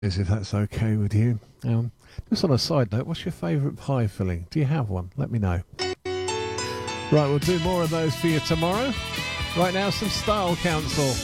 If that's okay with you. Just on a side note, what's your favourite pie filling? Do you have one? Let me know. Right, we'll do more of those for you tomorrow. Right now, some Style Council.